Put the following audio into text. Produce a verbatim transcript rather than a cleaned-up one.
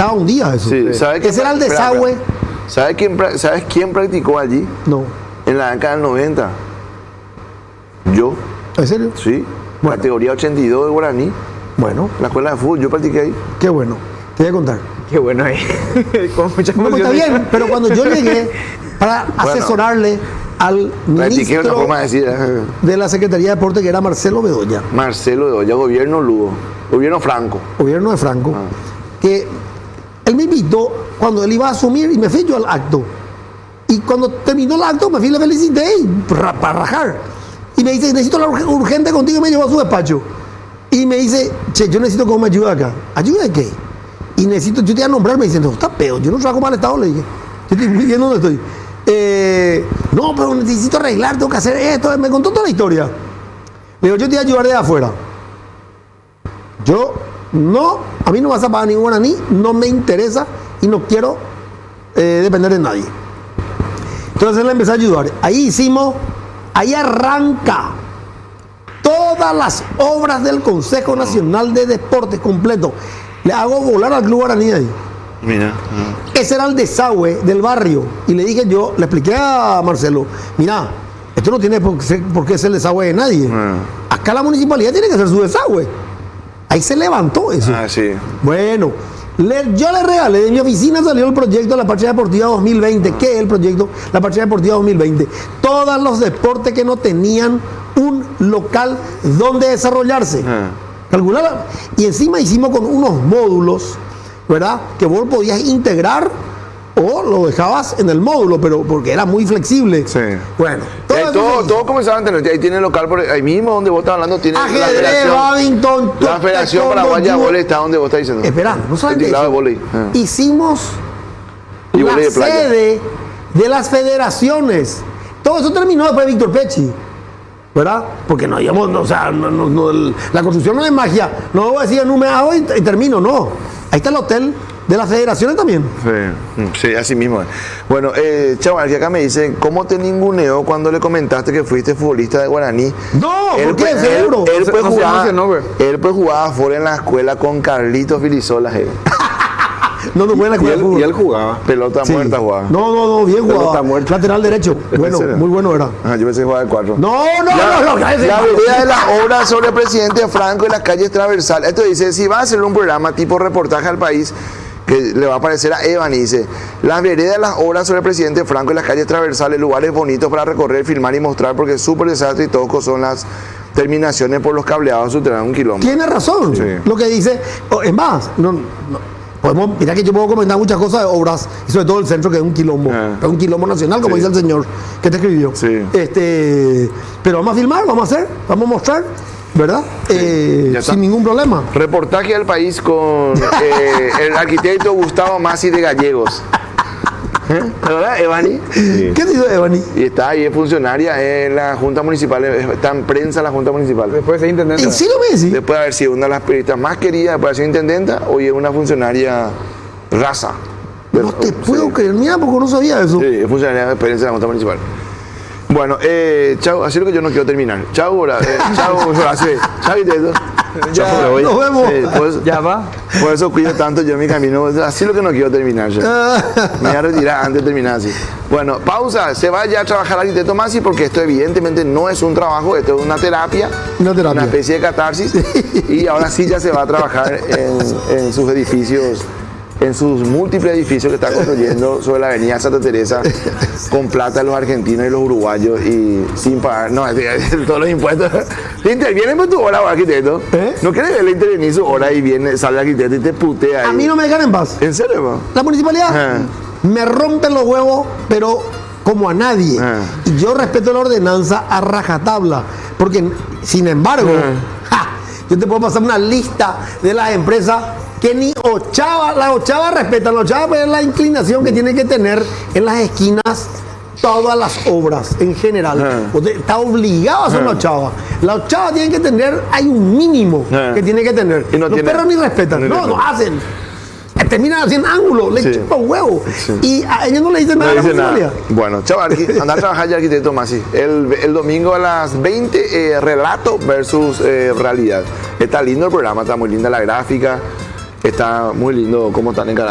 estaba un día eso. Sí, ¿sabe quién- Ese era el espera, desagüe. espera. ¿Sabe quién, pra- ¿Sabes quién practicó allí? No. En la década del noventa. Yo, ¿En serio? sí. Bueno. Categoría ochenta y dos de Guaraní. Bueno, La escuela de fútbol, yo practiqué ahí. qué bueno. Te voy a contar. Qué bueno ahí. Con mucha No, emoción. está bien, pero cuando yo llegué para asesorarle al Practiqué otra ministro forma de decir. eh, de la Secretaría de Deporte, que era Marcelo Bedoya, Marcelo de Olla, gobierno Lugo. Gobierno Franco. gobierno de Franco, Ah. que él me invitó cuando él iba a asumir y me fui yo al acto. Y cuando terminó el acto me fui y le felicité y ra- para rajar. Y me dice, necesito hablar urg- urgente contigo, y me llevó a su despacho. Y me dice, che, yo necesito que me ayude acá. ¿Ayuda de qué? Y necesito, yo te voy a nombrar, me dice, no, está peor, yo no trabajo mal estado, le dije. Yo estoy muy bien donde estoy. Eh, no, pero necesito arreglar, tengo que hacer esto. Me contó toda la historia. Le digo, yo te voy a ayudar de afuera. Yo no, a mí no me vas a pagar ningún guaraní, no me interesa y no quiero eh, depender de nadie. Entonces él le empezó a ayudar. Ahí hicimos, ahí arranca todas las obras del Consejo Nacional de Deportes completo. Le hago volar al Club Guaraní ahí. Mira. ah. Ese era el desagüe del barrio. Y le dije yo, le expliqué a Marcelo, mira, esto no tiene por qué ser, por qué ser el desagüe de nadie. Ah. Acá la municipalidad tiene que hacer su desagüe. Ahí se levantó eso. Ah, sí. Bueno, le- yo le regalé, de mi oficina salió el proyecto de la Parchera Deportiva dos mil veinte. ¿Qué es el proyecto? La Parchera Deportiva dos mil veinte. Todos los deportes que no tenían un local donde desarrollarse. Ah. Calcular. Y encima hicimos con unos módulos, ¿verdad? Que vos podías integrar o lo dejabas en el módulo, pero porque era muy flexible. Sí. Bueno, todo Eh, eso todo, se hizo. todo comenzaba a tener. Ahí tiene el local, por ahí mismo donde vos estás hablando, tiene la Ajedrez, federación. badminton, La Federación taekwondo, Paraguaya de judo. Voley está donde vos estás diciendo. Espera, no solamente El lado de eso. voley. Ah. Hicimos Y la voley de playa. sede de las federaciones. Todo eso terminó después de Víctor Pecci, ¿verdad? Porque no digamos, no, o sea, no, no, no, el- la construcción no es magia. No voy a decir en un mes hago y, y termino, no. Ahí está el hotel de las federaciones también. Sí, mm, sí, así mismo. es. Bueno, eh, chaval, que acá me dicen, ¿cómo te ninguneó cuando le comentaste que fuiste futbolista de Guaraní? No, Él ¿por qué? pues- Seguro. Él, él pues No se jugaba, emocionó, güey. él pues jugaba fuera en la escuela con Carlitos Filisola, eh. No, no puede en la Y escuela de él, fútbol. y él jugaba. Pelota Sí. muerta jugaba. No, no, no, bien Pelota jugado. muerta. Lateral derecho. Bueno, serio? muy bueno era. Ah, yo pensé que jugaba de cuatro. No, no, La, no, no. cállese, la malo. vereda de las obras sobre el presidente Franco y las calles transversales. Esto dice, si va a hacer un programa tipo reportaje al país, que le va a aparecer a Evan y dice, las veredas de las obras sobre el presidente Franco y las calles transversales, lugares bonitos para recorrer, filmar y mostrar, porque súper desastre y tosco son las terminaciones por los cableados subterráneos un kilómetro. Tiene razón. Sí. Lo que dice, o- es más, no, no, podemos, mira que yo puedo comentar muchas cosas de obras, y sobre todo el centro, que es un quilombo, Ah. es un quilombo nacional, como Sí. dice el señor que te escribió. Sí. Este, pero vamos a filmar, vamos a hacer, vamos a mostrar, ¿verdad? Eh, ya está. sin ningún problema. Reportaje al país con eh, el arquitecto Gustavo Masi de Gallegos. ¿Eh? ¿Verdad, Evani? ¿Qué dice Evani? Y está ahí, es funcionaria en la Junta Municipal, está en prensa la Junta Municipal. Después de ser intendente. ¿En serio me decís? Después de haber sido una de las periodistas más queridas, después de ser intendenta, hoy es una funcionaria raza. No te Sí. puedo creer, mira, porque no sabía eso. Sí, es funcionaria de prensa de la Junta Municipal. Bueno, eh, chao, así es lo que yo no quiero terminar. Chao, Hora, eh, chao, Horacio. Chao, Viteto. Ya, Chao, me voy. nos vemos. Sí, por eso- Ya va. Por eso cuido tanto yo mi camino. Así es lo que no quiero terminar yo. Me voy a retirar antes de terminar así. Bueno, pausa. Se va ya a trabajar el arquitecto Masi porque esto evidentemente no es un trabajo, esto es una terapia. Una terapia. Una especie de catarsis. Y ahora sí ya se va a trabajar en, en sus edificios, en sus múltiples edificios que está construyendo sobre la avenida Santa Teresa con plata de los argentinos y los uruguayos y sin pagar, no, es decir, todos los impuestos. Interviene por tu hora, arquitecto. ¿Eh? No quieres verle intervenir su hora y viene, sale el arquitecto y te putea ahí. A mí no me dejan en paz. ¿En serio, ma? La municipalidad Ah. me rompen los huevos, pero como a nadie. Ah. Y yo respeto la ordenanza a rajatabla, porque sin embargo, Ah. ja, yo te puedo pasar una lista de las empresas que ni ochava, la ochava respetan, la ochava pues, es la inclinación que tiene que tener en las esquinas todas las obras en general. Ah. Usted está obligado a hacer Ah. una ochava. La ochava tiene que tener, hay un mínimo Ah. que tiene que tener. Y no Los tiene- perros ni respetan, ni no, no respetan. hacen. Terminan haciendo ángulo, le Sí. chupan huevo. Sí. Y a ellos no le dicen No nada a la dice municipalidad. nada. Bueno, chaval, anda a trabajar ya, arquitecto Masi. El, el domingo a las veinte, eh, relato versus eh, realidad. Está lindo el programa, está muy linda la gráfica, está muy lindo cómo están encarando.